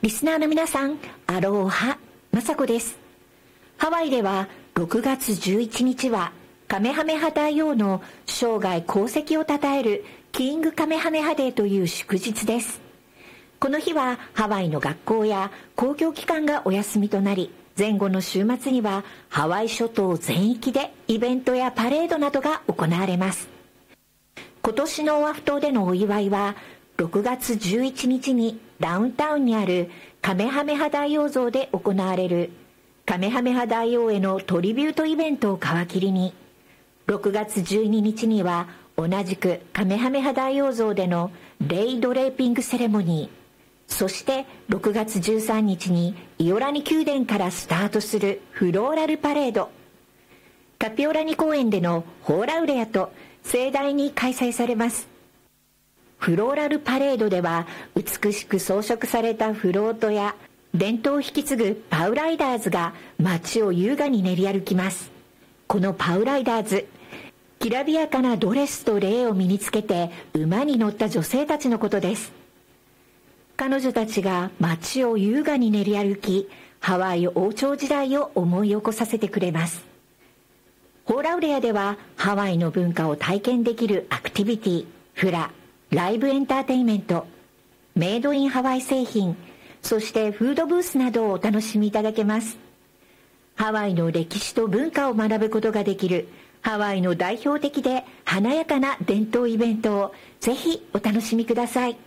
リスナーの皆さん、アローハ、まさこです。ハワイでは6月11日はカメハメハ大王の生涯功績を称えるキングカメハメハデーという祝日です。この日はハワイの学校や公共機関がお休みとなり、前後の週末にはハワイ諸島全域でイベントやパレードなどが行われます。今年のオアフ島でのお祝いは6月11日にダウンタウンにあるカメハメハ大王像で行われるカメハメハ大王へのトリビュートイベントを皮切りに、6月12日には同じくカメハメハ大王像でのレイドレーピングセレモニー、そして6月13日にイオラニ宮殿からスタートするフローラルパレード、カピオラニ公園でのホーラウレアと盛大に開催されます。フローラルパレードでは美しく装飾されたフロートや伝統を引き継ぐパウライダーズが街を優雅に練り歩きます。このパウライダーズ、きらびやかなドレスとレイを身につけて馬に乗った女性たちのことです。彼女たちが街を優雅に練り歩き、ハワイ王朝時代を思い起こさせてくれます。ホーラウレアではハワイの文化を体験できるアクティビティ、フラ、ライブエンターテインメント、メイドインハワイ製品、そしてフードブースなどをお楽しみいただけます。ハワイの歴史と文化を学ぶことができるハワイの代表的で華やかな伝統イベントをぜひお楽しみください。